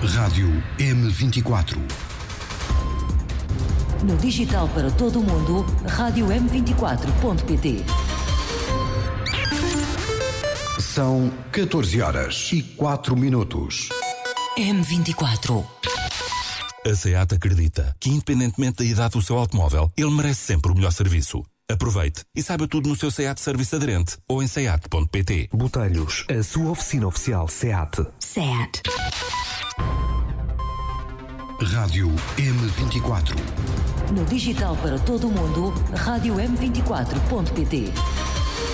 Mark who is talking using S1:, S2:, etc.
S1: Rádio M24.
S2: No digital para todo o mundo, rádio M24.pt.
S1: São 14 horas e 4 minutos.
S2: M24.
S3: A SEAT acredita que, independentemente da idade do seu automóvel, ele merece sempre o melhor serviço. Aproveite e saiba tudo no seu SEAT Service aderente ou em seat.pt.
S4: Botelhos, a sua oficina oficial SEAT.
S2: SEAT.
S1: Rádio M24.
S2: No digital para todo o mundo, rádio M24.pt.